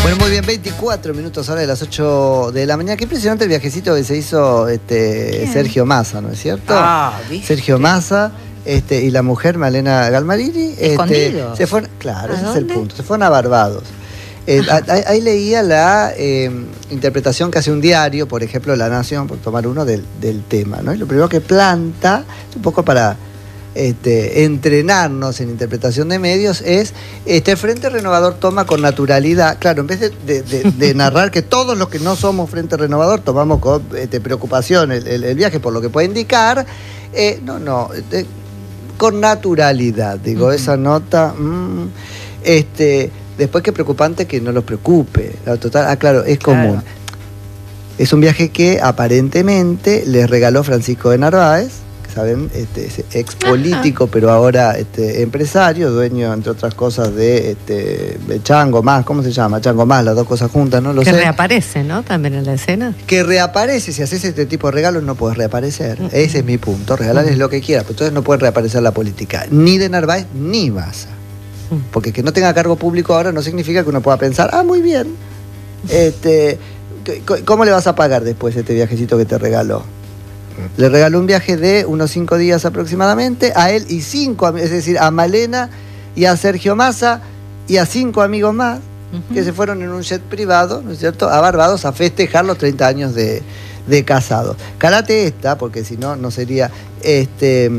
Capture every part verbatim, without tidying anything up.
Bueno, muy bien, veinticuatro minutos ahora de las ocho de la mañana. Qué impresionante el viajecito que se hizo este, Sergio Massa, ¿no es cierto? Ah, ¿viste? Sergio Massa este, y la mujer Malena Galmarini. Este, se fueron, claro, ese dónde? es el punto. Se fueron a Barbados. Eh, ahí, ahí leía la eh, interpretación que hace un diario, por ejemplo, La Nación, por tomar uno del, del tema, ¿no? Y lo primero que planta, un poco para este, entrenarnos en interpretación de medios, es este, el Frente Renovador toma con naturalidad, claro, en vez de, de, de, de narrar que todos los que no somos Frente Renovador tomamos con este, preocupación el, el, el viaje por lo que puede indicar, eh, no, no, eh, con naturalidad, digo, uh-huh. esa nota, mmm, este... Después, qué preocupante que no los preocupe. Total, ah, claro, es común. Claro. Es un viaje que aparentemente les regaló Francisco de Narváez, que saben, este, es ex político, Ajá. pero ahora este, empresario, dueño, entre otras cosas, de, este, de Chango Más, ¿cómo se llama? Chango Más, las dos cosas juntas, ¿no? Lo que sé. reaparece, ¿no? También en la escena. Que reaparece, si haces este tipo de regalos no puedes reaparecer. Uh-huh. Ese es mi punto, regalarles uh-huh. lo que quieras, pero entonces no puede reaparecer la política, ni de Narváez ni Massa. Porque que no tenga cargo público ahora no significa que uno pueda pensar, ah, muy bien, este, ¿cómo le vas a pagar después este viajecito que te regaló? Le regaló un viaje de unos cinco días aproximadamente, a él y cinco, es decir, a Malena y a Sergio Massa y a cinco amigos más, uh-huh. que se fueron en un jet privado, ¿no es cierto?, a Barbados a festejar los treinta años de, de casados. Calate esta, porque si no, no sería este,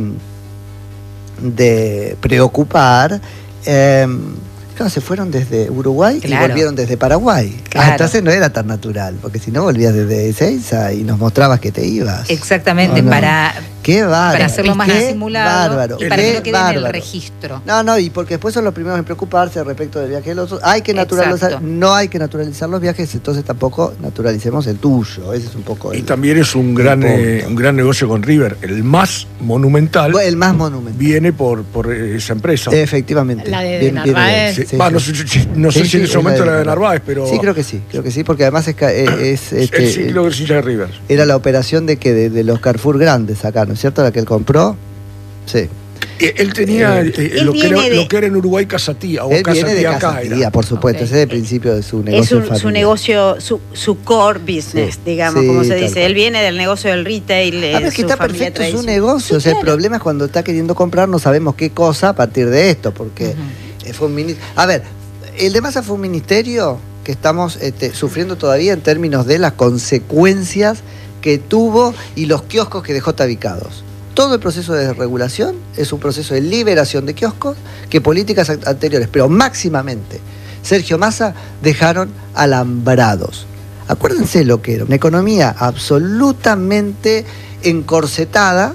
de preocupar. Eh, claro, se fueron desde Uruguay claro. y volvieron desde Paraguay. Claro. Ah, entonces no era tan natural, porque si no volvías desde Ezeiza y nos mostrabas que te ibas. Exactamente, no, no. para, qué bárbaro, para hacerlo más qué disimulado bárbaro, y para que no quede bárbaro. en el registro. No, no, y porque después son los primeros en preocuparse respecto del viaje de los otros. Hay que naturalizar, Exacto. no hay que naturalizar los viajes, entonces tampoco naturalicemos el tuyo. Ese es un poco. Y el, también es un gran, eh, un gran negocio con River, el más monumental. El más monumental. Viene por, por esa empresa. Efectivamente. La de, bien, de Narváez. Sí, sí, Va, sí. no sé, no sé sí, si en ese momento la de Narváez, pero. Sí, creo que sí, creo que sí, porque además es. es, es este, sí, creo que sí, la de River. Era la operación de que de, de los Carrefour grandes acá, ¿no es cierto? La que él compró. Sí. Él tenía eh, él lo, que era, de, lo que era en Uruguay Casatía, o él Casatía viene de acá Casatía, era. por supuesto, okay. Ese es el principio de su negocio. Es un, familiar. su negocio, su, su core business, sí. digamos, sí, como se dice. Cual. Él viene del negocio del retail. Ah, pero es que está perfecto su negocio. Sí, o sea, claro. El problema es cuando está queriendo comprar, no sabemos qué cosa a partir de esto, porque uh-huh. fue un ministerio. A ver, el de Massa fue un ministerio que estamos este, sufriendo todavía en términos de las consecuencias que tuvo y los kioscos que dejó tabicados. Todo el proceso de desregulación es un proceso de liberación de kioscos que políticas anteriores, pero máximamente Sergio Massa, dejaron alambrados. Acuérdense lo que era, una economía absolutamente encorsetada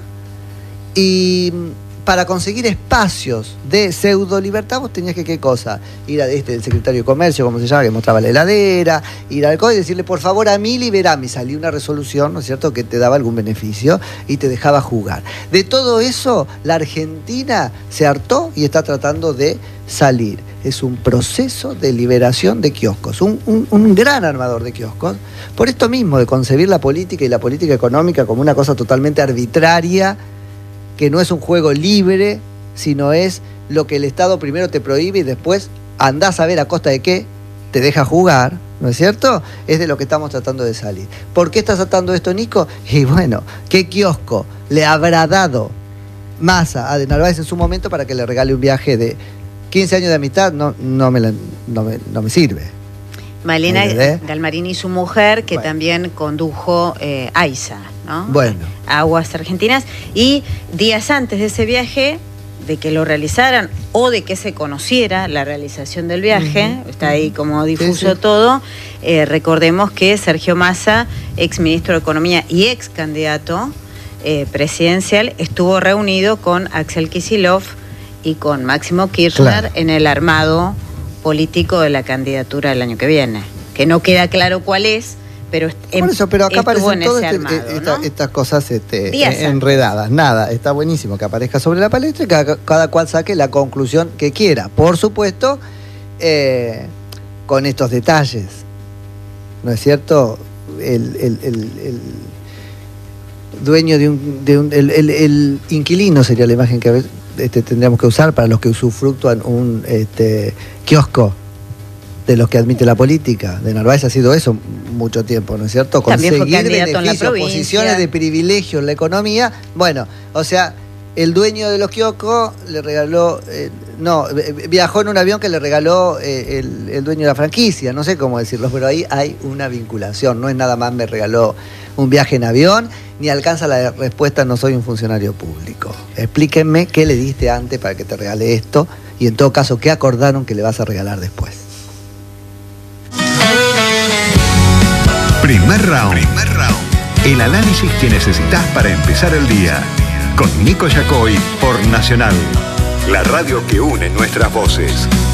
y para conseguir espacios de pseudo libertad vos tenías que, ¿qué cosa? Ir a este, el secretario de Comercio, como se llama, que mostraba la heladera, ir al C O E y decirle, por favor, a mí liberame. Y salía una resolución, ¿no es cierto?, que te daba algún beneficio y te dejaba jugar. De todo eso, la Argentina se hartó y está tratando de salir. Es un proceso de liberación de kioscos, un, un, un gran armador de kioscos, por esto mismo, de concebir la política y la política económica como una cosa totalmente arbitraria, que no es un juego libre, sino es lo que el Estado primero te prohíbe y después andás a ver a costa de qué te deja jugar, ¿no es cierto? Es de lo que estamos tratando de salir. ¿Por qué estás tratando esto, Nico? Y bueno, ¿qué kiosco le habrá dado Massa a de Narváez en su momento para que le regale un viaje de quince años de amistad? No, no, me, la, no, me, no me sirve. Malena Galmarini y su mujer, que bueno. también condujo eh, AISA, ¿no? Bueno. Aguas Argentinas. Y días antes de ese viaje, de que lo realizaran o de que se conociera la realización del viaje, uh-huh. está ahí como difuso sí, sí. todo, eh, recordemos que Sergio Massa, ex ministro de Economía y ex candidato eh, presidencial, estuvo reunido con Axel Kicillof y con Máximo Kirchner claro. en el armado político de la candidatura del año que viene, que no queda claro cuál es, pero por eso, pero acá aparecen todas este, armado, esta, ¿no? estas cosas este, enredadas. Nada, está buenísimo que aparezca sobre la palestra y cada, cada cual saque la conclusión que quiera. Por supuesto, eh, con estos detalles, ¿no es cierto? El, el, el, el dueño de un, de un el, el, el inquilino sería la imagen que a veces Este, tendríamos que usar para los que usufructúan un este, kiosco de los que admite la política. De Narváez ha sido eso mucho tiempo, ¿no es cierto? También Conseguir fue candidato en la beneficios, provincia. posiciones de privilegio en la economía. Bueno, o sea, el dueño de los kioscos le regaló, eh, no, viajó en un avión que le regaló eh, el, el dueño de la franquicia, no sé cómo decirlo, pero ahí hay una vinculación, no es nada más me regaló un viaje en avión, ni alcanza la respuesta no soy un funcionario público. Explíquenme qué le diste antes para que te regale esto y en todo caso qué acordaron que le vas a regalar después. Primer round. Primer round. El análisis que necesitas para empezar el día. Con Nico Yacoy por Nacional, la radio que une nuestras voces.